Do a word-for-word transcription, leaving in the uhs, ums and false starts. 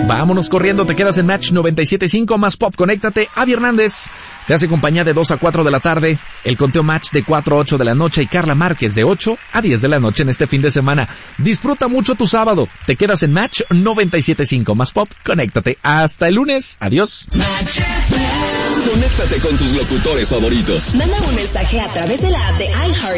Vámonos corriendo, te quedas en Match noventa y siete punto cinco, Más Pop. Conéctate. Avi Hernández te hace compañía de dos a cuatro de la tarde, el conteo Match de cuatro a ocho de la noche y Carla Márquez de ocho a diez de la noche en este fin de semana. Disfruta mucho tu sábado. Te quedas en Match noventa y siete punto cinco, Más Pop. Conéctate. Hasta el lunes. Adiós. Conéctate con tus locutores favoritos. Manda un mensaje a través de la app de iHeart